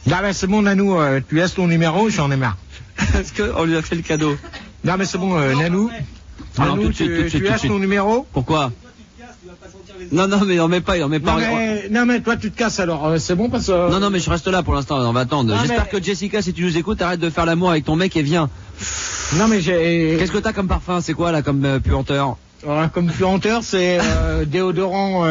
Non, mais c'est bon, Nanou, tu laisses ton numéro, j'en ai marre. Est-ce qu'on lui a fait le cadeau? Non, mais c'est bon, Nanou. Alors, Nanou, tout de suite, tu laisses ton numéro? Pourquoi? Non, mais il en met pas. Non, mais toi, tu te casses alors, c'est bon parce que. Non, mais je reste là pour l'instant, on va attendre. J'espère que Jessica, si tu nous écoutes, arrête de faire l'amour avec ton mec et viens. Non, mais j'ai. Qu'est-ce que t'as comme parfum? C'est quoi là comme puanteur? Comme puanteur, c'est déodorant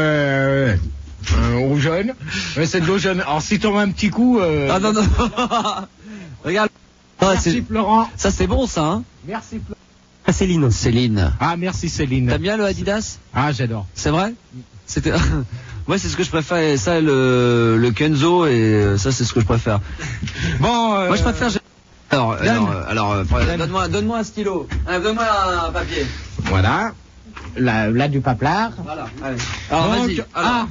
au jaune. C'est de l'eau jaune. Alors, si t'en as un petit coup. Ah non. Regarde. Merci, Florent. Ça, c'est bon, ça, hein? Merci, Florent. Céline. Ah, merci, Céline. T'aimes bien le Adidas? Ah, j'adore. C'est vrai? C'était. Ouais, c'est ce que je préfère. Ça, le Kenzo, et ça, c'est ce que je préfère. Bon. Moi, je préfère. Alors, donne-moi un stylo. Donne-moi un papier. Voilà. Là du paplard. Voilà. Allez. Alors, vas-y.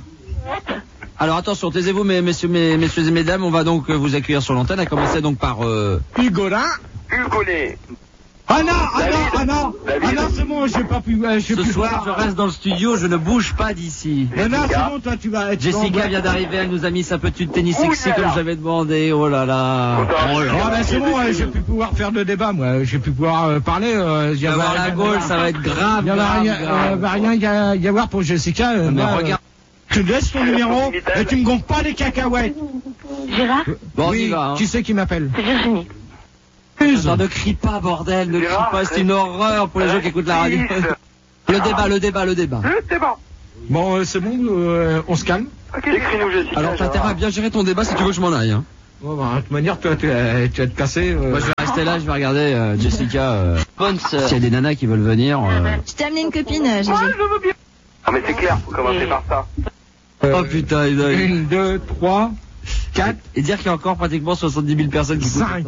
Alors, attention, taisez-vous, messieurs et mesdames, on va donc vous accueillir sur l'antenne, à commencer donc par Hugolin. Hugolet. Ah non, c'est bon, j'ai pas pu. Ce soir, je reste dans le studio, je ne bouge pas d'ici. Non, c'est bon, toi, tu vas être. Jessica vient d'arriver, elle nous a mis sa petite tennis sexy comme j'avais demandé. Oh là là. Ben c'est bon, j'ai pu pouvoir faire de débat, moi. J'ai pu pouvoir parler. Il va avoir la Gaule, ça va être grave. Il va rien y avoir pour Jessica. Mais regarde. Tu laisses ton numéro et tu me gonfles pas les cacahuètes. Gérard? Bon, oui, on y va. Hein. Qui c'est qui m'appelle? C'est Virginie. Non, ne crie pas, bordel, ne crie pas, c'est une horreur pour les gens qui écoutent la radio. Le débat. Bon, c'est bon, on se calme. Ok, écris-nous, Jessica. Alors, t'as intérêt à bien gérer ton débat si tu veux que je m'en aille. Hein. Bon, de toute manière, toi, tu vas te casser. Moi, je vais rester là, je vais regarder Jessica. Bonne sœur. S'il y a des nanas qui veulent venir. Je t'ai amené une copine, Gégé. je veux bien. Ah, mais c'est clair, faut commencer par ça. Oh putain, 1, 2, 3, 4. Et dire qu'il y a encore pratiquement 70 000 personnes qui 5.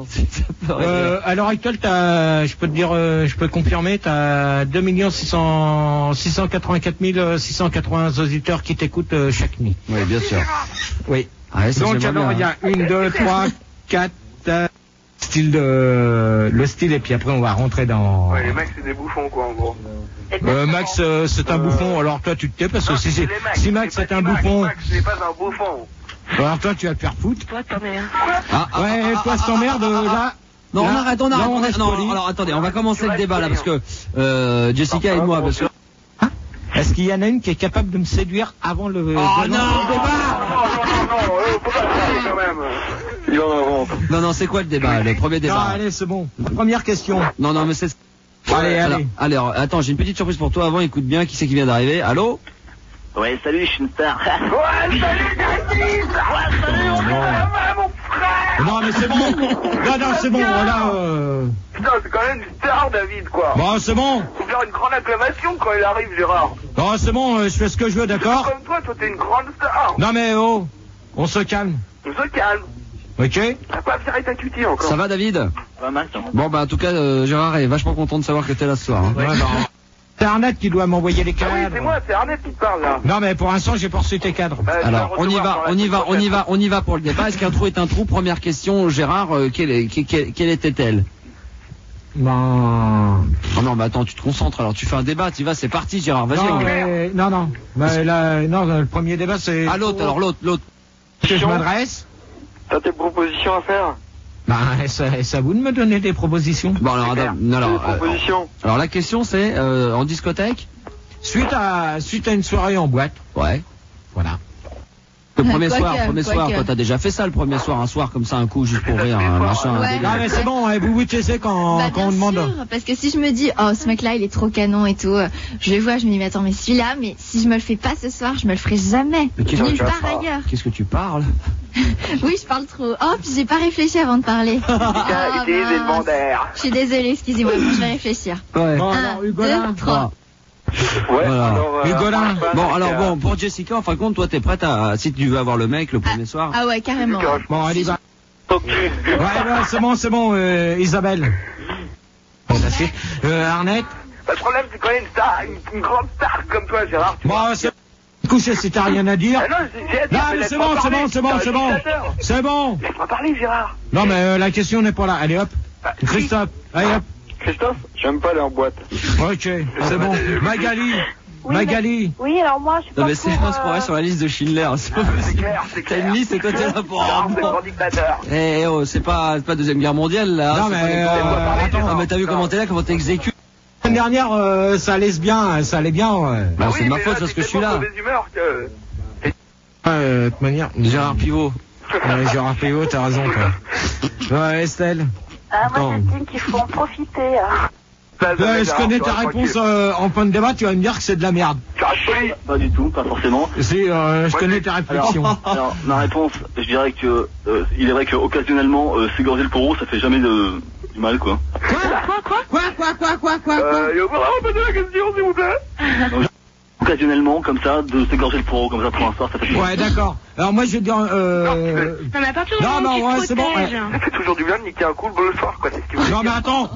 À l'heure actuelle, je peux te dire, je peux confirmer, t'as 2 684 680 auditeurs qui t'écoutent chaque nuit. Oui, bien sûr. Oui. Ah, donc alors, il y a 1, 2, 3, 4, le style, et puis après on va rentrer dans. Ouais, les mecs c'est des bouffons quoi en gros. Max, c'est un bouffon, alors toi tu te tais parce que si Max c'est un bouffon. Max n'est pas un bouffon. Alors toi tu vas te faire foutre. Toi, t'emmerdes. Ouais, toi je t'emmerde là. Non, là, on arrête. Non, Alors attendez, on va commencer le débat là parce que Jessica et moi, parce que. Est-ce qu'il y en a une qui est capable de me séduire avant le Oh non, faut pas faire quand même. Il en invente. Non, c'est quoi le débat, le premier débat? Non, allez, c'est bon. Première question. Non, mais c'est. Allez. Alors, attends, j'ai une petite surprise pour toi avant, écoute bien, qui c'est qui vient d'arriver? Allô? Ouais, salut, je suis une star. Ouais, salut, David. Ouais, salut, on est à la main, mon frère. Non, mais c'est bon. Non, c'est bon, là. Putain, c'est quand même une star, David, quoi. Bon, c'est bon. Faut faire une grande acclamation quand il arrive, Gérard. Non, c'est bon, je fais ce que je veux, d'accord? Comme toi, t'es une grande star. Non, mais on se calme. On se calme. Ok? T'as pas à ta cutie encore. Ça va, David? Ouais, Max. Bon, en tout cas, Gérard est vachement content de savoir que t'es là ce soir. Hein. Ouais, non. C'est Arnett qui doit m'envoyer les cadres. Ah oui, c'est moi, c'est Arnett qui te parle là. Non, mais pour l'instant, j'ai pas reçu tes cadres. Alors, on y va pour le débat. Est-ce qu'un trou est un trou? Première question, Gérard, quelle était-elle? Non. Oh non, mais attends, tu te concentres, alors tu fais un débat, tu vas, c'est parti, Gérard, vas-y. Non. Le premier débat, c'est. Ah, l'autre. Que je m'adresse. T'as tes propositions à faire? C'est à vous de me donner des propositions. Bon, Propositions. alors la question c'est, en discothèque? Suite à une soirée en boîte. Ouais. Voilà. Le premier soir, toi t'as déjà fait ça le premier soir, un soir comme ça, un coup juste pour rire, un machin. Ouais. Non mais c'est bon, vous vous taisez quand on demande. Sûr, parce que si je me dis, oh ce mec là il est trop canon et tout, je le vois, je me dis mais attends mais celui-là, mais si je me le fais pas ce soir, je me le ferai jamais. Nulle part ailleurs. Qu'est-ce que tu parles? Oui, je parle trop. Oh, puis j'ai pas réfléchi avant de parler. Je suis désolée, excusez-moi, je vais réfléchir. Ouais. Bon, 1, alors, 2, Hugolin. 3. Ouais, Voilà. alors, Hugolin. Bon, pour Jessica, en fin de compte, toi t'es prête à, si tu veux avoir le mec le premier soir. Ah ouais, carrément. Bon, allez, va. Ouais, c'est bon, Isabelle. Arnett. Le problème, c'est quand même une star, une grande star comme toi, Gérard. Bon, c'est couché si t'as rien à dire. Non, mais c'est bon. C'est bon. Laisse-moi parler, Gérard. Non, mais la question n'est pas là. Allez, hop. Christophe, allez, hop. Christophe, j'aime pas leur boîte. Ok, c'est bon. Magali. Oui, Magali. Oui, alors moi, je suis Non pas mais c'est pour, pour aller sur la liste de Schindler. C'est pas possible. clair, c'est T'as clair. une liste et toi t'es là pour. C'est le grand dictateur. Eh oh, c'est pas Deuxième Guerre mondiale là. Non, c'est mais, pas les- attends, Ah, mais t'as vu comment t'es là, comment t'exécutes. L'année dernière, ça allait bien, ça allait bien. Bah, c'est de ma faute parce que je suis là. De toute manière, Gérard Pivot. Gérard Pivot, t'as raison, quoi. Ouais, Estelle. Ah, moi, Attends. j'estime qu'il faut en profiter. Je connais ta réponse en fin de débat, tu vas me dire que c'est de la merde. Pas du tout, pas forcément. Je connais ta réflexion. Alors, ma réponse, je dirais que il est vrai qu'occasionnellement, s'égorger le poro, ça fait jamais du mal, quoi. Quoi Il faudra répéter la question, s'il vous plaît. Occasionnellement, comme ça, de s'égorger le poro, comme ça, pour un soir, ça fait Ouais, d'accord. Alors moi, je vais dire... Non, mais à partir du Non, moment où non, tu ouais, te c'est bon, protèges. ouais. Ça fait toujours du bien de niquer un coup le soir, quoi, c'est ce que vous Non mais attends,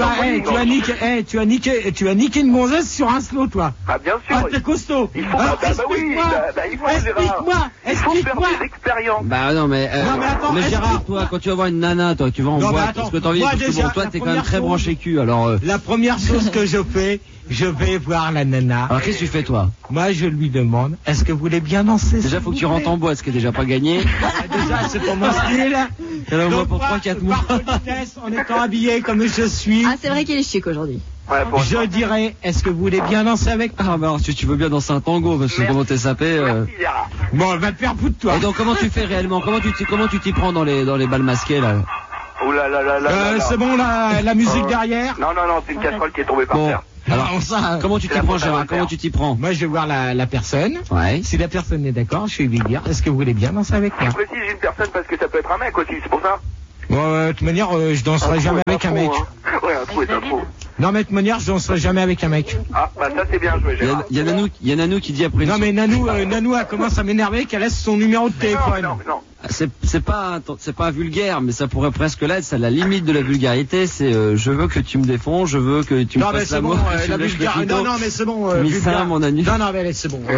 tu as niqué une gonzesse sur un slow, toi. Ah, bien sûr. Ah, t'es costaud. Il faut, Alors, bah oui, il faut, explique-moi, il faut faire explique-moi. des expériences. Bah non mais. Non, mais attends, Gérard, explique. toi, quand tu vas voir une nana, toi, tu vas en Non, mais boîte. attends, Parce que t'as envie, moi, parce que déjà, bon, toi, la t'es quand même première très chose- branché cul. Alors. La première chose que je fais, je vais voir la nana. Alors qu'est-ce que tu fais toi? Moi, je lui demande, est-ce que vous voulez bien danser? Déjà, faut que tu rentres en boîte, ce qui est déjà pas gagné. Déjà, c'est pour mon style. Elle envoie Donc, pour moi, 3-4 mois. par politesse, en étant habillé comme je suis, Ah, c'est vrai qu'il est chic aujourd'hui. Ouais, pour je dirais, est-ce que vous voulez bien danser avec? Ah bah alors, si tu veux bien danser un tango, parce que comment t'es sapé. Merci, Gérard. Bon, va te faire foutre, toi. Et donc comment tu fais réellement? Comment tu t'y prends dans les balles masquées là? Oh là là là là là. C'est bon, la musique derrière? Non, c'est une casserole qui est tombée par Bon, terre. alors Non, ça, comment tu t'y c'est la prends faute à Gérard? Voltaire. Comment tu t'y prends? moi, je vais voir la personne. Ouais. Si la personne est d'accord, je vais lui dire, est-ce que vous voulez bien danser avec moi? Je précise une personne parce que ça peut être un mec aussi, c'est pour ça. Bon, de toute manière, je danserai jamais avec un mec. Ouais, un trou est un trou. Non, mais de toute manière, je danserai jamais avec un mec. Ah, bah ça c'est bien joué, Gérard. Il y a Nanou qui dit après une Non, mais Nanou, elle commence à m'énerver qu'elle laisse son numéro de téléphone. Non. C'est pas vulgaire, mais ça pourrait presque l'être. C'est la limite de la vulgarité. C'est je veux que tu me défonds, je veux que tu me Non, mais fasses c'est l'amour. bon, que tu la me lèches le vulgarité. clito. Non, mais c'est bon. Mis ça, vulgaire. mon anus. Non, mais c'est bon.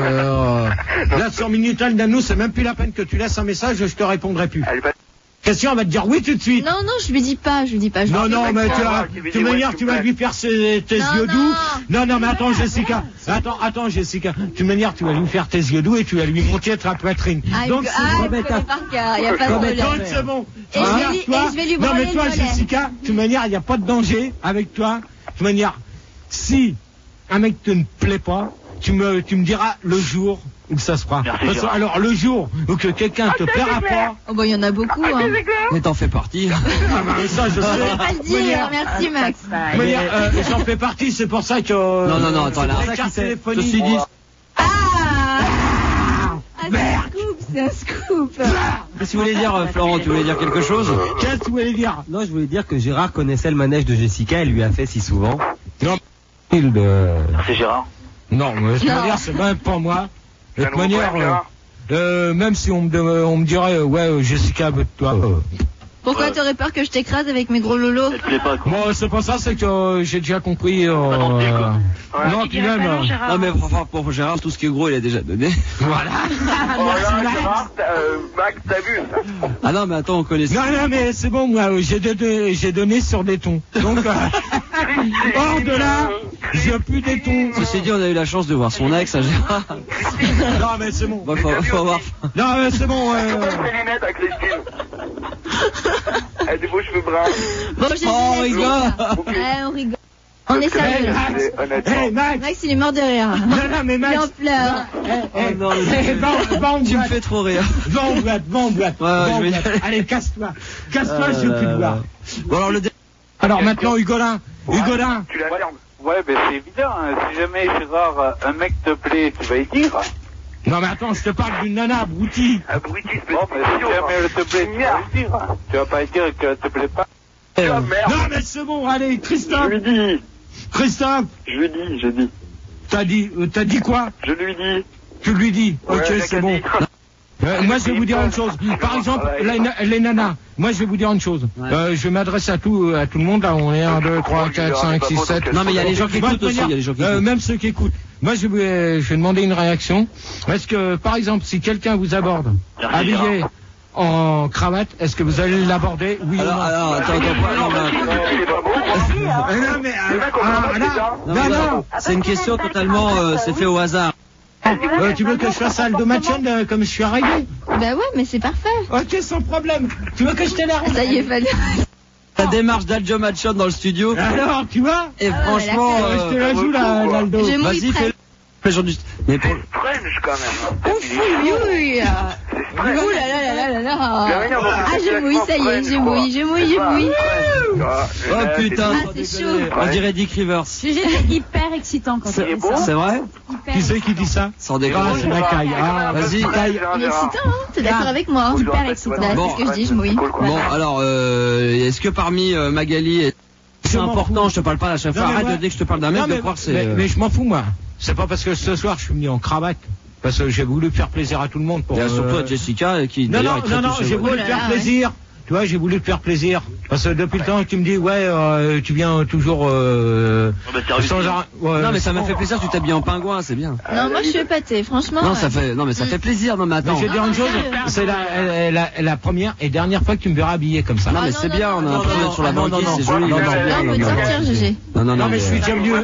Là, sur Minitel, Nanou, c'est même plus la peine que tu laisses un message, je te répondrai plus. Elle va... Question, on va te dire oui tout de suite. Non, je lui dis pas. Je Non, lui mais dis pas. tu vas lui faire tes Non, yeux non. doux. Non, mais attends, Jessica. Attends, Jessica. De toute manière, tu vas lui faire tes yeux doux et tu vas lui monter ta poitrine. Ah, Donc, il connaît par cœur, il n'y a pas de problème. donc, c'est bon. Et je vais lui Non, branler mais toi, le mollet. Jessica, de toute manière, il n'y a pas de danger avec toi. De toute manière, si un mec te ne plaît pas, tu me diras le jour où ça se fera. Merci, Parce que, Gérard. alors, le jour où que quelqu'un te plaira pas, Oh, bah, il y en a beaucoup, hein. Mais t'en fais partie. ah, bah, ça, je sais. Je vais pas le dire, merci, Max. De toute manière, j'en fais partie, c'est pour ça que... Non, attends, là. la carte téléphonique. Ceci dit, Ah, c'est un scoop. qu'est-ce que tu voulais dire, Florent? Tu voulais dire quelque chose? Qu'est-ce que tu voulais dire? Non, je voulais dire que Gérard connaissait le manège de Jessica, elle lui a fait si souvent. Non, C'est Gérard. non, mais de toute Non. manière, c'est même pas moi. De C'est toute un nouveau manière, problème, Gérard. même si on me dirait, ouais, Jessica, veut de toi. Pourquoi t'aurais peur que je t'écrase avec mes gros lolos? Elle te plaît pas, quoi. Bon, c'est pas ça, c'est que j'ai déjà compris. Non, puis même. Non mais enfin, pour Gérard, tout ce qui est gros, il a déjà donné. Voilà. Oh là, Gérard, Max, t'as vu ça? Ah non, mais attends, on connaît ça. Non, mais c'est bon, moi, j'ai donné sur des tons. Donc, hors de là, j'ai plus des tons. Ceci dit, on a eu la chance de voir son ex, hein, Gérard. Non, mais c'est bon. Bon, faut avoir. Non, mais c'est bon. Ses lunettes à Christine. Elle a des beaux cheveux bruns. Bon, je Oh, on rigole. Ouais, on rigole. On est sérieux, là. Honnêtement. Hey, Max. Max, il est mort de rire. Non, mais Il est en Max. pleurs. non, Va en Tu me boîte. fais trop rire. Va en boîte. Ouais, je vais y aller. Allez, casse-toi. Casse-toi, je veux plus te voir. Bon, alors le Alors maintenant, Hugolin. Hugolin. Tu la fermes. Ouais, ben c'est évident. Hein. Si jamais, Gérard, un mec te plaît, tu vas y dire. Non, mais attends, je te parle d'une nana, abruti. Abruti Bon, ben si jamais elle te plaît, tu vas y dire. Tu vas pas y dire qu'elle te plaît pas. Ah, merde. Non, mais c'est bon, allez, Christophe. Je lui dis. Christophe, Je dis. t'as dit quoi? Je lui dis. Tu lui dis. Ok, Ouais, c'est bon. Moi, je vais vous dire une chose. Par exemple, les nanas. Moi, je vais vous dire une chose. Ouais. Je m'adresse à tout le monde. Là, on est 1, 2, 3, 4, 5, 6, 7. Non, mais il y a les gens qui écoutent aussi. Il y a les gens qui écoutent. Même ceux qui écoutent. Moi, je vais demander une réaction. Est-ce que, par exemple, si quelqu'un vous aborde, Merci, habillé, en cravate. Est-ce que vous allez l'aborder? Oui ou non? Alors, attends, non, c'est une question totalement, c'est fait au hasard. Tu veux que je fasse Aldo Machon comme je suis arrivé? Bah ouais, mais c'est parfait. Ok, sans problème. Tu veux que je te la Ça y est, Fabien. La démarche d'Aldo Machon dans le studio. Alors, tu vois? Et franchement, je te la joue, l'Aldo. Vas-y, fais-le. Mais pour... French quand même. Oui. Ouh là là là là là. Ah, je mouille, ça y est, je mouille. Oh putain, c'est chaud. On dirait Dick Rivers. J'étais hyper excitant quand tu dis ça. C'est vrai? Qui c'est qui dit ça? Sans déconner. C'est la caille. Ah, vas-y. Il est excitant, hein? T'es d'accord avec moi? Hyper excitant. C'est ce que je dis, je mouille. Bon, alors, est-ce que parmi Magali, c'est important, je te parle pas à la chaque fois, arrête de dire que je te parle d'un mec, de croire que c'est... Mais je m'en fous, moi. C'est pas parce que ce soir je suis venu en cravate. Parce que j'ai voulu faire plaisir à tout le monde. Il y a surtout à Jessica qui... Non, j'ai voulu te faire plaisir. Tu vois, j'ai voulu te faire plaisir. Parce que depuis le temps, tu me dis, ouais, tu viens toujours... sans arrêt. Ouais, non, mais ça m'a fait plaisir, tu t'habilles en pingouin, c'est bien. Non, moi je suis épatée, franchement. Non, mais ça fait plaisir, non, mais attends. Je vais dire une chose, c'est la première et dernière fois que tu me verras habillé comme ça. Non, mais c'est bien, on a un peu mettre sur la banquise, c'est joli. Non, on peut te sortir, GG. Non, mais je suis déjà venu...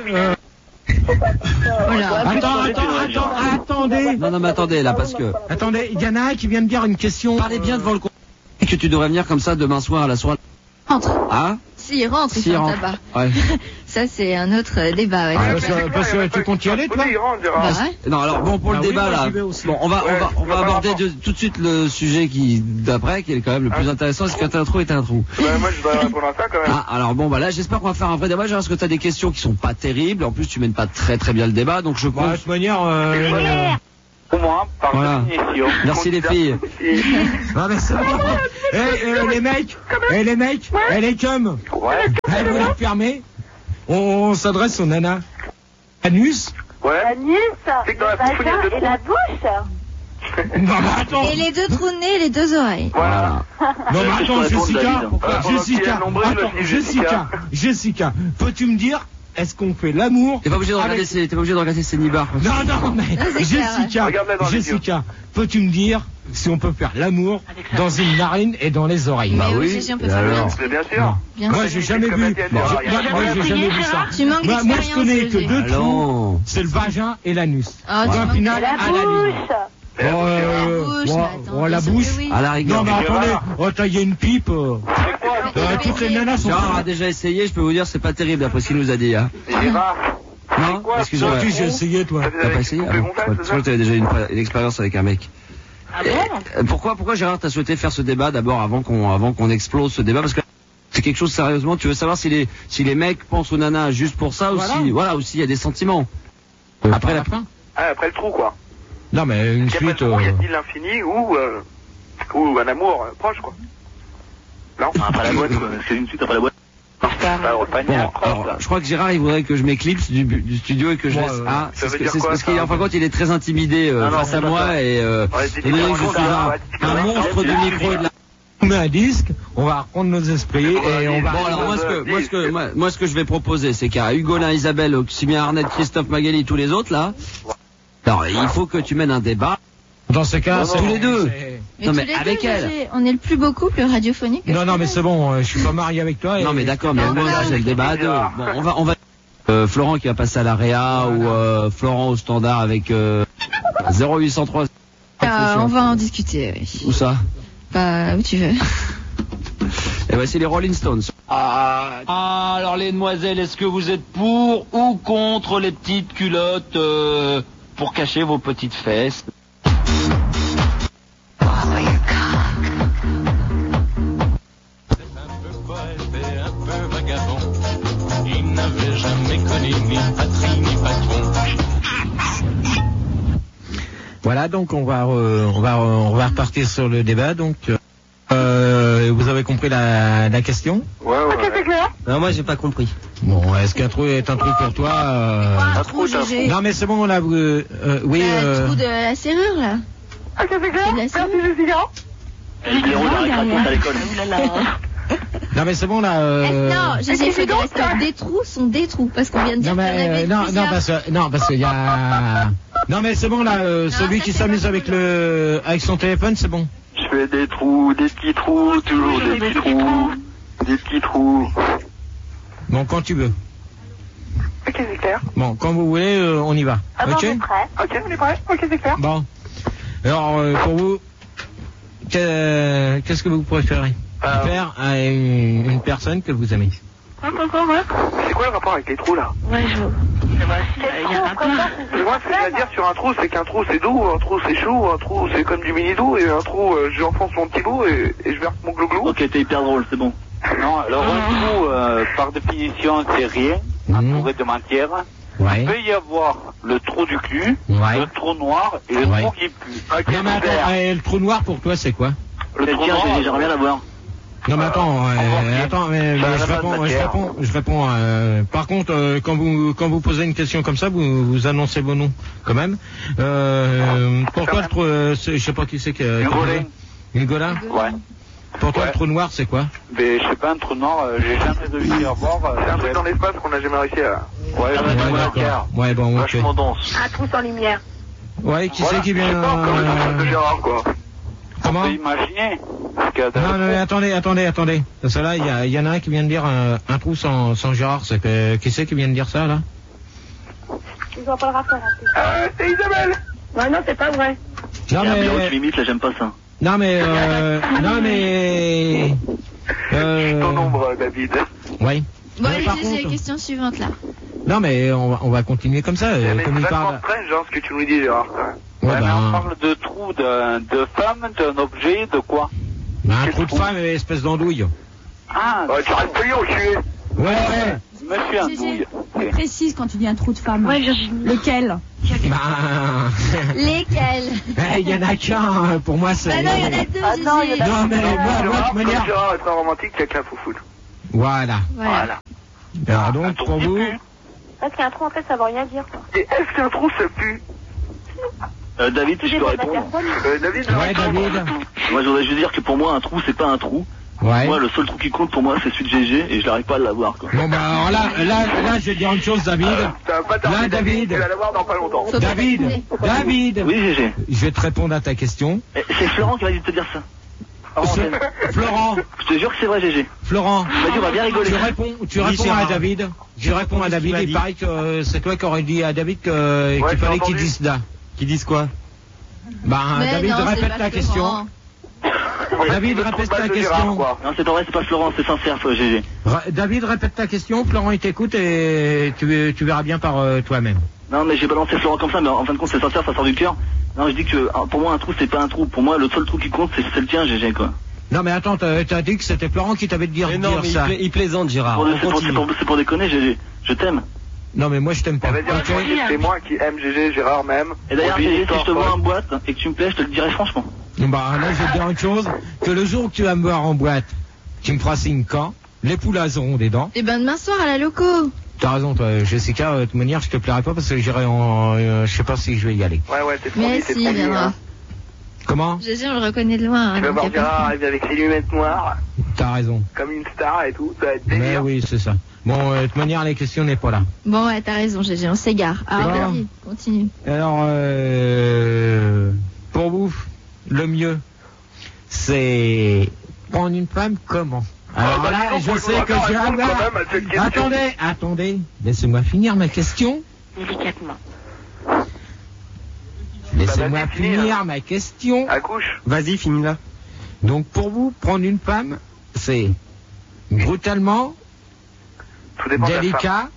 Voilà. Attendez. Non, mais attendez, là, parce que... Attendez, il y en a un qui vient de dire une question. Parlez bien devant le con... que tu devrais venir comme ça demain soir à la soirée. Rentre. Ah? S'il rentre, il fait un tabac. Ouais. Ça, c'est un autre débat, ouais. Parce que tu comptes y aller, toi? Bah ouais. Non, alors bon, pour le débat, là, bon, on va aborder tout de suite le sujet d'après, qui est quand même le plus intéressant, c'est qu'un trou est un trou. Moi, je dois répondre à ça, quand même. Ah, alors bon, bah là, j'espère qu'on va faire un vrai débat, parce que t'as des questions qui sont pas terribles, en plus, tu mènes pas très très bien le débat, donc je pense... De toute manière, Au moins, par définition. Merci les filles. Non, mais c'est bon. Les mecs, les chums. Allez, vous la fermez. On s'adresse aux nanas. Anus. Ouais. Anus, C'est que dans la bouche, il y a deux et la bouche. Non, mais attends. Et les deux trous de nez et les deux oreilles. Voilà. Non, mais attends, Jessica, peux-tu me dire, est-ce qu'on fait l'amour? T'es pas obligé de regarder ces nibards. Non, mais Jessica, peux-tu me dire si on peut faire l'amour dans une narine et dans les oreilles? Bah oui, on peut faire l'amour. Bien sûr. Moi, j'ai jamais vu. J'ai jamais vu ça. Tu manques d'expérience. Moi, je connais que deux trous. C'est le vagin et l'anus. Point final à la ligne. La bouche. À la rigueur. Non, mais attendez. Tailler une pipe. Toutes les nanas sont... Gérard a déjà essayé, je peux vous dire, c'est pas terrible après ce qu'il nous a dit. Hein. Non, excusez-moi. J'ai essayé, toi. T'as pas essayé? Je crois que t'avais déjà une expérience avec un mec. Ah bon? Pourquoi Gérard t'as souhaité faire ce débat d'abord avant qu'on explose ce débat? Parce que c'est quelque chose sérieusement, tu veux savoir si les mecs pensent aux nanas juste pour ça ou s'il y a des sentiments. Après la fin? Après le trou, quoi. Non, mais une suite... Il y a-t-il l'infini ou un amour proche, quoi? Non, après la boîte, quoi. C'est une suite après la boîte. Je crois que Gérard il voudrait que je m'éclipse du studio et que je laisse. C'est parce qu'il en fin de compte il est très intimidé face à moi et je suis un monstre du micro et de la... On met un disque, on va reprendre nos esprits et on va... Bon alors moi ce que je vais proposer c'est qu'à Hugolin, Isabelle, Oxymien, Arnett, Christophe, Magali, tous les autres là, alors il faut que tu mènes un débat. Dans ce cas, tous les deux. Non mais avec elle. On est le plus beau couple radiophonique. Non mais c'est bon, je suis pas marié avec toi. Non mais d'accord, mais au moins là j'ai le débat à deux. Bon, on va Florent qui va passer à la Réa ou Florent au standard avec 0803. On va en discuter. Oui. Où ça? Bah où tu veux. Et ben c'est les Rolling Stones. Alors les demoiselles, est-ce que vous êtes pour ou contre les petites culottes pour cacher vos petites fesses? Voilà, donc on va repartir sur le débat. Donc, vous avez compris la question? Ouais. C'est clair? Non, moi j'ai pas compris. Bon, est-ce qu'un trou est un trou pour toi? Un trou, GG. Non, mais c'est bon, là, oui. Le trou de la serrure, là. C'est clair? Merci, Jessica. Non, mais c'est bon, là. Non, j'ai fait des trous sont des trous parce qu'on vient de dire qu'il y en avait plusieurs. Non, parce qu'il y a... Non mais c'est bon là, celui qui s'amuse avec son téléphone, c'est bon. Je fais des trous, des petits trous, toujours des petits trous, des petits trous. Bon, quand tu veux. Ok, c'est clair. Bon, quand vous voulez, on y va. Ah bon, Ok. on est prêt. Ok, on est prêt. Ok, c'est clair. Bon. Alors, pour vous, qu'est-ce que vous préférez faire à une personne que vous aimez? C'est quoi le rapport avec les trous là? Ouais, je vois. Il y a un peu. Moi, ce que j'ai à dire sur un trou, c'est qu'un trou c'est doux, un trou c'est chaud, un trou c'est comme du mini doux, et un trou, j'enfonce mon petit bout et je verse mon glou-glou. Ok, t'es hyper drôle, c'est bon. Non, alors un trou, par définition, c'est rien, entouré de matière. Ouais. Il peut y avoir le trou du cul, Ouais. le trou noir et le trou qui pue. Ok, Non mais attends, le trou noir pour toi c'est quoi? Le trou noir, j'aimerais bien l'avoir. Non mais attends, mais je réponds. Par contre, quand vous posez une question comme ça, vous annoncez vos noms quand même. Pour toi le trou, je sais pas qui c'est que. Hugolin. Ouais. Pour toi le trou noir c'est quoi? Mais je sais pas, un trou noir, j'ai jamais réussi à voir. C'est un truc dans l'espace qu'on n'a jamais réussi à... Ouais, d'accord. Ouais bon ok. Vachement dense. Un trou sans lumière. Ouais, qui c'est qui vient? Comme le trou de Gérard quoi. Comment? On peut imaginer. Non, mais attendez. Parce que là, il y en a un qui vient de dire un trou sans Gérard. C'est que, qui c'est qui vient de dire ça, là? Ils n'ont pas le rapport. C'est Isabelle. Ouais, non, c'est pas vrai. Non, mais... limite, là, j'aime pas ça. Non, mais... Ton nombre, David. Oui. Bon, Mais allez, par j'ai contre- la question suivante, là. Non, mais on va continuer comme ça. Mais Comme c'est il vachement parle... strange, genre, ce que tu nous dis, Gérard. Ouais, mais on ben... parle de trou de femme, d'un objet, de quoi? Un trou de femme, espèce d'andouille. Ah, Tu restes poli, enculé. Ouais. monsieur Andouille. Plus précise quand tu dis un trou de femme. Ouais, Virginie. Lequel? Ben... Lesquels? Il y en a qu'un, pour moi, c'est... Ah non, il y en a deux, Ah non, il y en a Gégé. Non, mais moi, de toute manière... Gérard est un romantique, il y a qu'un foufoule. Voilà. Voilà. Alors donc, pour vous... Parce qu'un trou, en fait, ça veut rien dire, quoi. Et est-ce qu'un trou se pue? David, si je peux répondre. David, Ouais, David. Moi, je voudrais juste dire que pour moi, un trou, c'est pas un trou. Ouais. Moi, le seul trou qui compte pour moi, c'est celui de GG et je n'arrive pas à l'avoir, quoi. Bon, bah, alors là, je vais te dire une chose, David. Ça va pas tarder, Là, David. Tu vas l'avoir dans pas longtemps. David. Oui, GG. Je vais te répondre à ta question. C'est Florent qui m'a dit de te dire ça. Florent. Je te jure que c'est vrai, GG. Florent. Il m'a dit, on va bien rigoler. Tu réponds à David. Tu réponds à David. Il paraît que c'est toi qui aurais dit à David qu'il fallait qu'il dise ça. Qu'ils disent quoi? Bah, Mais David, non, c'est répète pas ta Florent. question. David, répète ta question. Non, c'est pas vrai, c'est pas Florent, c'est sincère, GG. David, répète ta question. Florent, il t'écoute et tu verras bien par toi-même. Non, mais j'ai balancé Florent comme ça, mais en fin de compte, c'est sincère, ça sort du cœur. Non, je dis que pour moi, un trou, c'est pas un trou. Pour moi, le seul trou qui compte, c'est le tien, GG, quoi. Non, mais attends, t'as dit que c'était Florent qui t'avait dit Mais non, mais ça. il plaisante, Gérard. C'est pour déconner, GG. Je t'aime. Non, mais moi, je t'aime pas. C'est moi qui aime GG, Gérard même. Et d'ailleurs, GG, si je te vois en boîte et que tu me plais, je te le dirai franchement. Bah, là, je vais te dire une chose, que le jour où tu vas me voir en boîte, tu me feras signe quand les poulas auront des dents. Et ben demain soir à la loco. T'as raison, toi, Jessica, de toute manière, je te plairai pas parce que j'irai en... je sais pas si je vais y aller. Ouais, c'est Mais si, il viendra. Comment? Gégé, on le reconnaît de loin. Tu vas donc voir y a pas Gérard arriver avec ses lunettes noires, T'as raison. comme une star et tout, ça va être Mais délire. oui, c'est ça. Bon, de toute manière, les questions n'est pas là. Bon, ouais, t'as raison, Gégé, on s'égare. Alors, Bon. vas-y, continue. Alors, pour vous, le mieux, c'est prendre une femme comment? Alors bah, là, dis donc, je sais que faut j'ai répondre quand même à cette question. Attendez, laissez-moi finir ma question. Délicatement. Laissez-moi vas-y, finis, finir ma question. Accouche. Vas-y, finis-la. Donc, pour vous, prendre une femme, c'est brutalement, Tout dépend de la femme. délicat,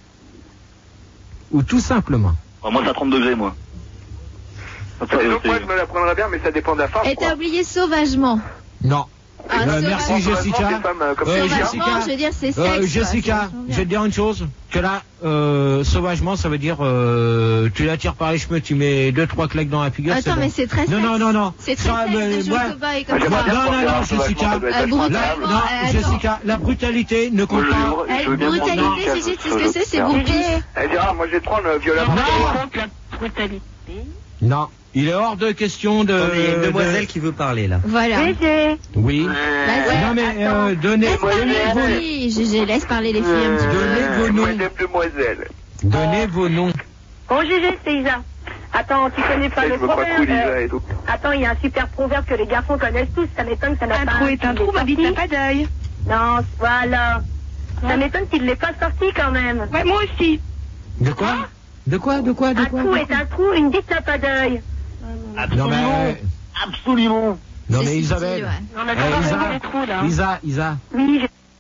ou tout simplement. Moi, c'est à 30 degrés, moi. Disons que moi, je me la prendrais bien, mais ça dépend de la femme. Et quoi. t'as oublié sauvagement. Non. Ah, Merci sauvagement. Jessica. Des femmes, comme ça. Sauvagement, je veux dire, c'est sexe. quoi, Jessica, c'est vachement je bien. vais te dire une chose, que là, sauvagement, ça veut dire, tu la tires par les cheveux, tu mets 2-3 claques dans la figure. Attends, c'est mais bon. c'est très sexe. Non. C'est très Ça, sexe mais de jouer moi- au cobaye comme Moi, ça. j'aimerais bien Non, prendre non, ça, Jessica. ça doit être vachement brutalement. agréable. Non, attends. Jessica, la brutalité ne compte pas. Je veux bien prendre Brutalité, ça. Gégé, tu sais ce que c'est? C'est bon. Eh, Gérard, moi, je vais te prendre violemment. La brutalité. Non, il est hors de question de... Il y a une demoiselle qui veut parler, là. Voilà. Gégé. Oui. Vas-y. Non, mais donnez Laisse parler vos... les filles, Gégé, laisse parler les filles un petit peu. Donnez vos noms. Demoiselle. Donnez vos noms. Bon, Gégé, c'est Isa. Attends, tu connais pas le proverbe Attends, il y a un super proverbe que les garçons connaissent tous. Ça m'étonne que ça n'a pas... Un trou est un trou, ma bite n'a pas d'œil. Non, voilà. Ça m'étonne qu'il ne l'ait pas sorti quand même. Ouais, moi aussi. De quoi? De quoi? Un trou est un trou, une bite n'a pas d'œil. Non mais... Absolument. Non mais Isabelle. Ouais. On a pas les trous, là. Isa. Oui,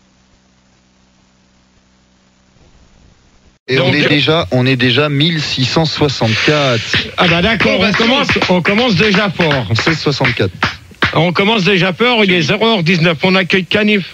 Et donc, on est déjà 1664. Ah bah d'accord, on commence déjà fort. 1664. On commence déjà fort, il est 0h19. On accueille Caniche.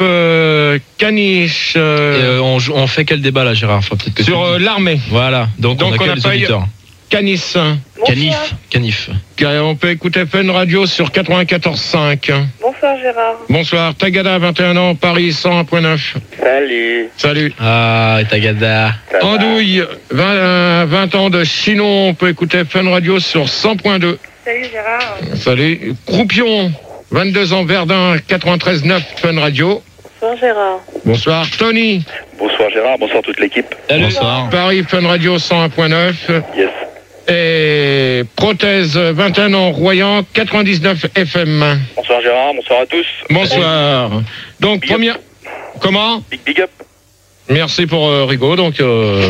On fait quel débat là, Gérard? Peut-être que sur l'armée. Voilà, donc on accueille les auditeurs. Canif. Bonsoir. On peut écouter Fun Radio sur 94.5. Bonsoir Gérard. Bonsoir, Tagada, 21 ans, Paris 101.9. Salut. Ah, Tagada. Andouille, 20 ans de Chinon, on peut écouter Fun Radio sur 100.2. Salut Gérard. Salut. Croupion, 22 ans, Verdun, 93.9, Fun Radio. Bonsoir Gérard. Bonsoir, Tony. Bonsoir Gérard, bonsoir toute l'équipe. Bonsoir. Paris Fun Radio 101.9. Yes. Et Prothèse, 21 ans, Royan, 99 FM. Bonsoir Gérard, bonsoir à tous. Bonsoir. Donc, Big première... up. Comment? Big up. Merci pour Rigaud, donc...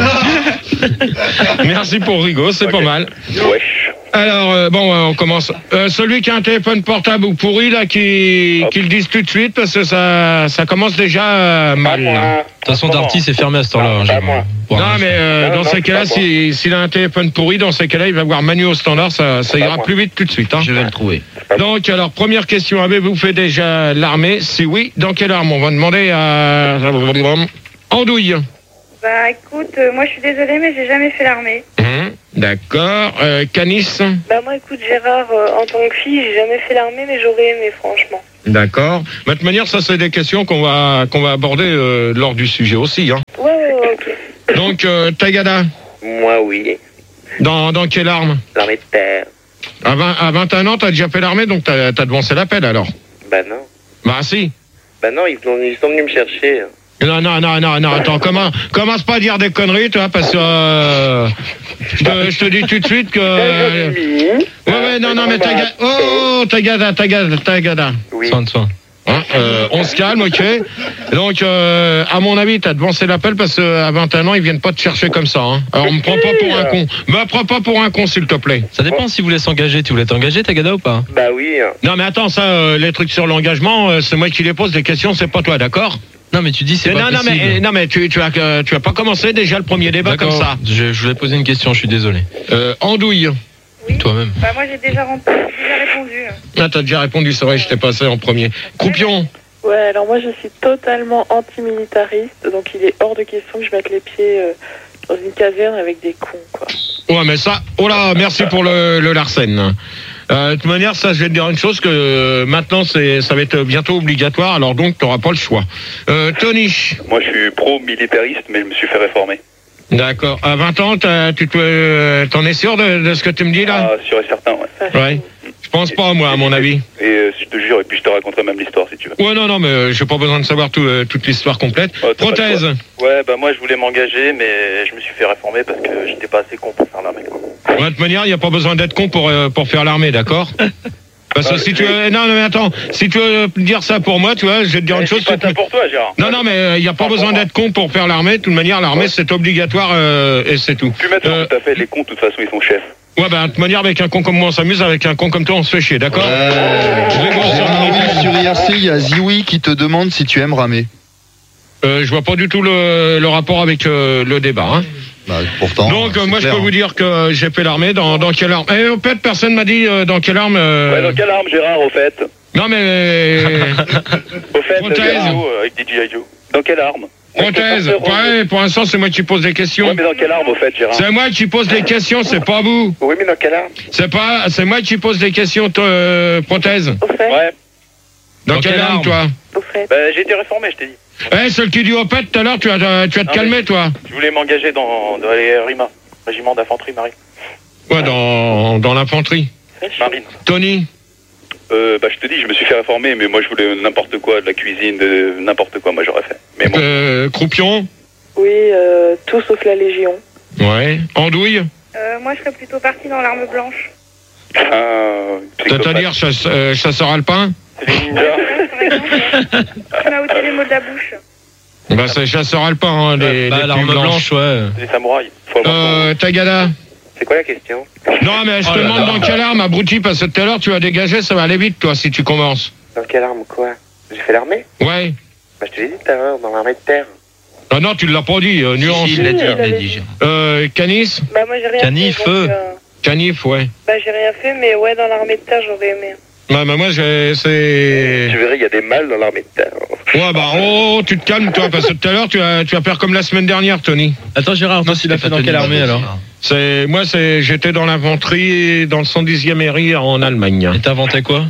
Merci pour Rigaud, c'est pas mal. Wesh. Alors, on commence. Celui qui a un téléphone portable ou pourri, là, qui le dise tout de suite, parce que ça commence déjà mal. De toute façon, Darty, c'est fermé à ce temps-là. Non, mais dans ces cas-là, s'il a un téléphone pourri, dans ces cas-là, il va voir Manu au standard, ça ira plus vite tout de suite. Hein. Je vais le trouver. Donc, alors, première question, avez-vous fait déjà l'armée? Si oui, dans quelle arme? On va demander à... Andouille. Bah écoute, moi je suis désolée mais j'ai jamais fait l'armée. D'accord. Canis. Bah moi écoute Gérard, en tant que fille j'ai jamais fait l'armée mais j'aurais aimé franchement. D'accord. De toute manière, ça c'est des questions qu'on va aborder lors du sujet aussi. Hein. Ouais, ok. Donc, Tagada. Moi oui. Dans quelle arme? L'armée de terre. À 21 ans, t'as déjà fait l'armée, donc t'as devancé l'appel alors? Bah non. Bah si. Bah non, ils sont venus me chercher. Non, attends, commence pas à dire des conneries, toi, parce que je te dis tout de suite que... Ouais, non, mais Tagada. Oui. Soin. Hein, on se calme, ok. Donc, à mon avis, t'as devancé l'appel parce qu'à 21 ans, ils viennent pas te chercher comme ça. Hein. Alors, me prends pas pour un con. Me prends pas pour un con, s'il te plaît. Ça dépend si vous voulez s'engager. Tu voulais t'engager, Tagada, ou pas? Bah oui. Non, mais attends, ça, les trucs sur l'engagement, c'est moi qui les pose des questions, c'est pas toi, d'accord? Non, mais tu dis c'est pas possible. Non, mais tu as pas commencé déjà le premier débat comme ça. Je voulais poser une question, je suis désolé. Andouille. Oui. Toi-même. Bah moi j'ai déjà répondu. Ah, t'as déjà répondu, c'est vrai, je t'ai passé en premier. Croupion. Ouais, alors moi je suis totalement anti-militariste, donc il est hors de question que je mette les pieds dans une caserne avec des cons, quoi. Ouais, mais ça... Oh là, merci pour le Larsen. De toute manière, ça, je vais te dire une chose, que maintenant, ça va être bientôt obligatoire, alors donc, tu n'auras pas le choix. Tony. Moi, je suis pro-militariste, mais je me suis fait réformer. D'accord. À 20 ans, t'en es sûr de ce que tu me dis, là? Ah, sûr et certain, ouais. Ouais. Je pense pas, moi, à mon avis. Et je te jure, et puis je te raconterai même l'histoire, si tu veux. Ouais, non, mais j'ai pas besoin de savoir toute l'histoire complète. Prothèse. Ouais, bah moi, je voulais m'engager, mais je me suis fait réformer parce que j'étais pas assez con pour faire l'armée, quoi. Ouais, de toute manière, il n'y a pas besoin d'être con pour faire l'armée, d'accord? Parce que si tu veux... Non, mais attends, si tu veux dire ça pour moi, tu vois, je vais te dire une chose... C'est pas ça pour toi, Gérard. Non, mais il n'y a pas besoin d'être con pour faire l'armée. De toute manière, l'armée, c'est obligatoire et c'est tout. Tu mets tout à fait, les cons, de toute façon, ils sont chefs. Ouais, bah, de toute manière, avec un con comme moi, on s'amuse, avec un con comme toi, on se fait chier, d'accord? Sur IRC, il y a Zioui qui te demande si tu aimes ramer. Je vois pas du tout le rapport avec le débat, hein. Bah, pourtant. Donc, moi, je peux vous dire que j'ai fait l'armée. Dans quelle arme? Au fait, personne m'a dit dans quelle arme. Ouais, dans quelle arme, Gérard, au fait? Non, mais. Au fait, avec DJ Joe. Dans quelle arme? Prothèse. Ouais, pour l'instant, c'est moi qui pose des questions. Ouais, mais dans quelle arme, au fait, Gérard? C'est moi qui pose des questions, c'est pas vous. Oui, mais dans quelle arme? C'est moi qui pose des questions, Prothèse. Au fait. Ouais. Dans quelle arme, toi? Au fait. Bah, j'ai été réformé, je t'ai dit. Seul qui dit au fait tout à l'heure, tu vas te calmer, toi. Je voulais m'engager dans les RIMA, régiment d'infanterie marine. Ouais, dans l'infanterie. Marine. Tony. Bah, je te dis, je me suis fait réformer, mais moi, je voulais n'importe quoi, de la cuisine, de n'importe quoi, moi, j'aurais fait. Mais bon. Croupion. Oui, tout sauf la Légion. Ouais. Andouille. Moi, je serais plutôt partie dans l'arme blanche. C'est-à-dire chasseur alpin? Tu m'as ôté les mots de la bouche. Bah, c'est chasseur alpin, hein, l'arme blanche, ouais. Les samouraïs. Tagada. C'est quoi la question? Non, mais je te demande dans quelle arme, abruti, parce que tout à l'heure, tu as dégagé, ça va aller vite, toi, si tu commences. Dans quelle arme, quoi? J'ai fait l'armée? Ouais. Bah, je te l'ai dit tout à l'heure, dans l'armée de terre. Ah non, tu ne l'as pas dit, nuance. Il l'a dit. Canis? Bah, moi, j'ai rien fait. Canif, ouais. Bah, j'ai rien fait, mais ouais, dans l'armée de terre, j'aurais aimé. Bah, moi, c'est... Tu verrais, il y a des mâles dans l'armée de terre. Ouais, bah, tu te calmes, toi, parce que tout à l'heure, tu vas faire comme la semaine dernière, Tony. Attends, Gérard, toi, tu l'as fait dans quelle armée, alors? J'étais dans l'infanterie, dans le 110e RI en Allemagne. Et t'inventais quoi?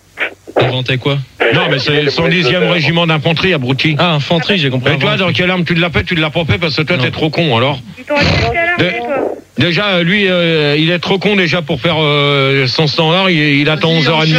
Non, mais c'est le 110e régiment d'infanterie, abruti. Ah, infanterie, j'ai compris. Et toi, dans quelle arme tu l'as fait? Tu ne l'as pas fait parce que toi, t'es trop con, alors. Déjà, lui, il est trop con déjà pour faire son standard. Il attend 11h30.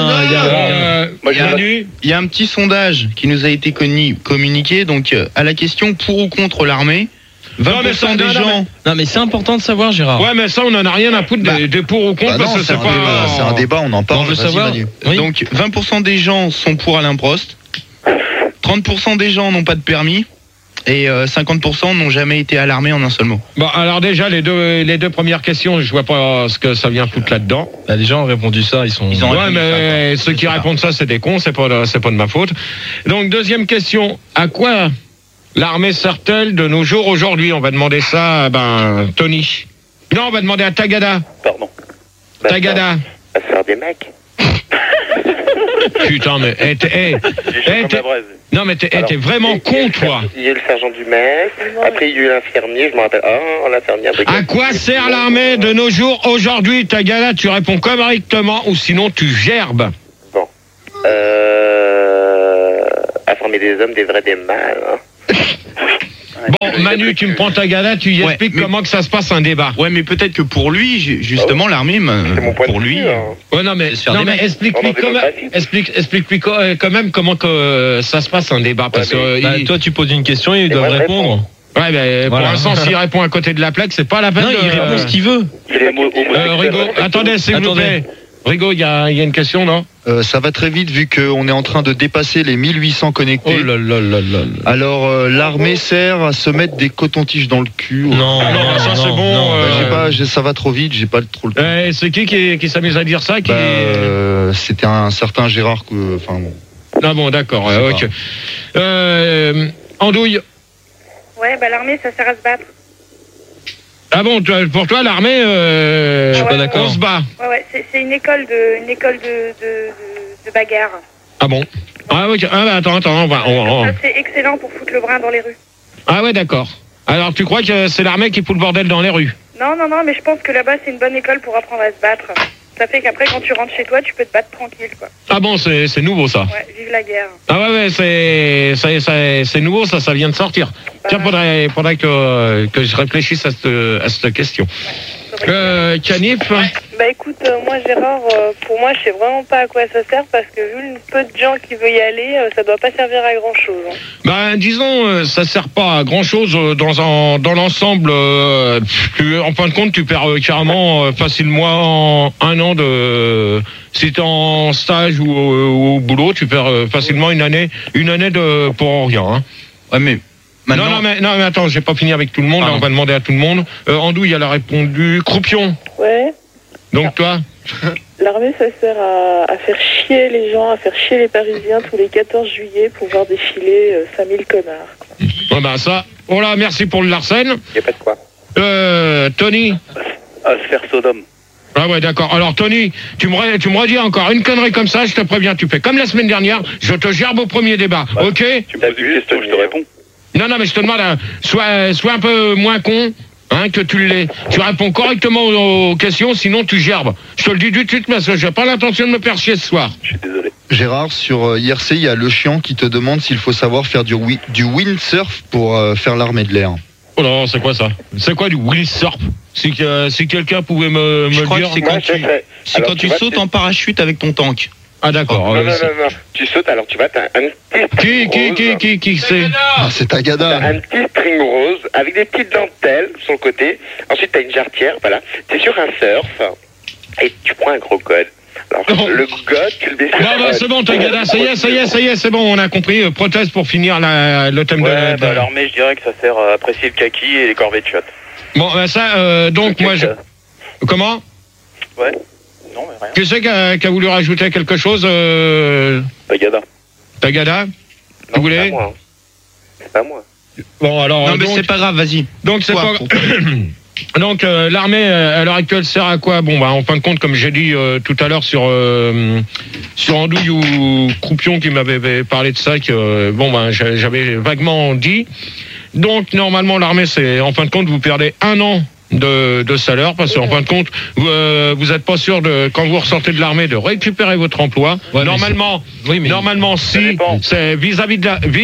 Il y a un petit sondage qui nous a été communiqué. Donc, à la question pour ou contre l'armée, 20% des gens... Non, mais c'est important de savoir, Gérard. Ouais, mais ça, on en a rien à foutre des pour ou contre, parce que c'est pas... C'est un débat, on en parle. On veut savoir. Oui. Donc, 20% des gens sont pour Alain Prost. 30% des gens n'ont pas de permis. Et 50% n'ont jamais été à l'armée en un seul mot. Bon, alors déjà, les deux premières questions, je vois pas ce que ça vient foutre là-dedans. Bah, les gens ont répondu ça, ils ont ouais, mais ceux qui répondent ça, c'est des cons, c'est pas de ma faute. Donc, deuxième question, à quoi l'armée sert-elle de nos jours aujourd'hui? On va demander ça à Tony. Non, on va demander à Tagada. Pardon. Tagada. Ça sert des mecs. Putain, mais non, mais t'es vraiment con, toi. Il y a le sergent du mec, après il y a eu l'infirmier, je me rappelle. L'infirmier. À quoi sert l'armée de nos jours aujourd'hui, Tagada? Tu réponds correctement ou sinon tu gerbes. Bon. À former des hommes, des vrais, des mâles. Bon, Manu, tu me prends Tagada, tu y expliques comment que ça se passe un débat. Ouais, mais peut-être que pour lui, justement, l'armée, pour lui... Ouais, non, mais explique-lui quand même comment que ça se passe un débat. Parce que toi, tu poses une question et ils doivent répondre. Ouais, mais pour l'instant, s'il répond à côté de la plaque, c'est pas la peine. Non, il répond ce qu'il veut. Rigo, attendez, s'il vous plaît. Rigo, il y a une question, non? Ça va très vite vu qu'on est en train de dépasser les 1800 connectés. Oh là là là là. Alors, l'armée sert à se mettre des cotons-tiges dans le cul. Non, ça c'est bon. Ça va trop vite, j'ai pas trop le temps. C'est qui s'amuse à dire ça C'était un certain Gérard. Enfin bon. Ah bon, d'accord. Ok. Andouille. Ouais, l'armée, ça sert à se battre. Ah bon, pour toi, l'armée, je suis pas d'accord. On se bat. Ouais, c'est une école de bagarre. Ah bon? Ah ok. Attends, on va. C'est excellent pour foutre le brin dans les rues. Ah ouais, d'accord. Alors, tu crois que c'est l'armée qui fout le bordel dans les rues? Non, mais je pense que là-bas, c'est une bonne école pour apprendre à se battre. Ça fait qu'après, quand tu rentres chez toi, tu peux te battre tranquille, quoi. Ah bon, c'est nouveau, ça. Ouais, vive la guerre. Ah ouais, c'est nouveau, ça vient de sortir. Tiens, faudrait que je réfléchisse à cette question. Canif. Bah écoute, moi Gérard, pour moi je sais vraiment pas à quoi ça sert parce que vu le peu de gens qui veulent y aller, ça doit pas servir à grand chose. Ben disons, ça sert pas à grand chose dans l'ensemble. En fin de compte, tu perds carrément facilement un an de. Si t'es en stage ou au boulot, tu perds facilement une année pour rien. Hein. Ouais, mais. Maintenant... Non mais attends, j'ai pas fini avec tout le monde, là, on va demander à tout le monde. Andouille, elle a répondu Croupion. Ouais. Donc toi? L'armée, ça sert à faire chier les gens, à faire chier les Parisiens tous les 14 juillet pour voir défiler 5000 connards. Ouais, ben ça, voilà, merci pour le Larsen. Y a pas de quoi. Tony? À se faire Sodome. Ah ouais, d'accord. Alors Tony, tu me redis encore une connerie comme ça, je te préviens, tu fais comme la semaine dernière, je te gerbe au premier débat, ok? Tu me poses une question, je te réponds. Non, mais je te demande, sois un peu moins con, hein, que tu l'es. Tu réponds correctement aux questions, sinon tu gerbes. Je te le dis du tout, parce que j'ai pas l'intention de me faire chier ce soir. Je suis désolé. Gérard, sur IRC, il y a le chiant qui te demande s'il faut savoir faire du windsurf pour faire l'armée de l'air. Oh non, c'est quoi ça? C'est quoi du windsurf? Si quelqu'un pouvait me le dire. C'est quand tu sautes en parachute avec ton tank. Ah d'accord. Non. Tu sautes, alors tu vas, t'as un petit Qui c'est? C'est Tagada. T'as un petit string rose avec des petites dentelles sur le côté. Ensuite, t'as une jarretière, voilà. T'es sur un surf et tu prends un gros code. Alors, le code, tu le descends. Bah, c'est bon, Tagada, ça y est, c'est bon, on a compris. Prothèse pour finir le thème de... l'armée, je dirais que ça sert à apprécier le kaki et les corvées de shot. Bon, bah ça, donc moi je... Comment? Ouais. Non, mais rien. Qui c'est qui a voulu rajouter quelque chose Tagada Vous voulez? C'est pas moi. Bon, alors... Non, mais c'est pas grave, vas-y. Donc, c'est pas... Donc, l'armée, à l'heure actuelle, sert à quoi? Bon, bah, en fin de compte, comme j'ai dit tout à l'heure sur Andouille ou Croupion qui m'avait parlé de ça, que, bon, bah, j'avais vaguement dit. Donc, normalement, l'armée, c'est, en fin de compte, vous perdez 1 an de salaire, parce qu'en fin de compte, vous êtes pas sûr de, quand vous ressortez de l'armée, de récupérer votre emploi. Ouais, normalement, normalement, si, c'est vis-à-vis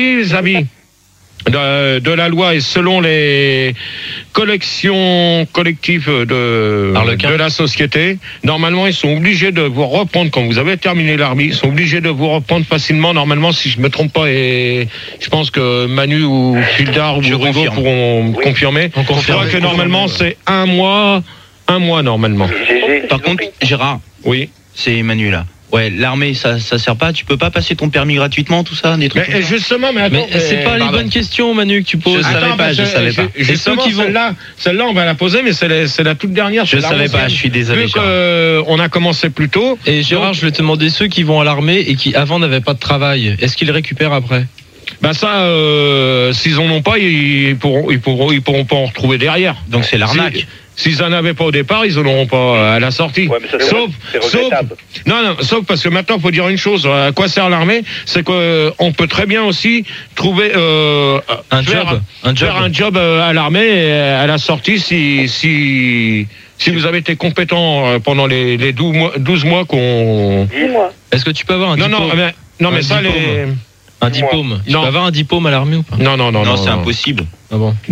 de la loi et selon les collections collectives de la société, normalement ils sont obligés de vous reprendre quand vous avez terminé l'armée, ils sont obligés de vous reprendre facilement, normalement, si je me trompe pas, et je pense que Manu ou Fildar ou Rigo pourront confirmer. Je crois que normalement c'est un mois normalement. Par contre, Gérard, oui, c'est Manu là. Ouais, l'armée, ça sert pas. Tu peux pas passer ton permis gratuitement, tout ça, des trucs. Mais justement, mais attends, c'est pas les bonnes questions, Manu, que tu poses. Je savais pas. Justement, celle-là, on va la poser, mais c'est la toute dernière. Je savais pas. Je suis désolé. Vu qu'on a commencé plus tôt. Et Gérard, je vais te demander ceux qui vont à l'armée et qui avant n'avaient pas de travail. Est-ce qu'ils récupèrent après? Bah ça, s'ils en ont pas, ils pourront pas en retrouver derrière. Donc c'est l'arnaque. S'ils en avaient pas au départ, ils en auront pas à la sortie. Ouais, mais ça, sauf parce que maintenant, faut dire une chose. À quoi sert l'armée? C'est qu'on peut très bien aussi trouver faire un job à l'armée et à la sortie si vous avez été compétent pendant les 12 mois qu'on... 10 mois. Est-ce que tu peux avoir un diplôme? Non, mais ça, un diplôme. Tu peux avoir un diplôme à l'armée ou pas? Non, c'est impossible. Ah bon?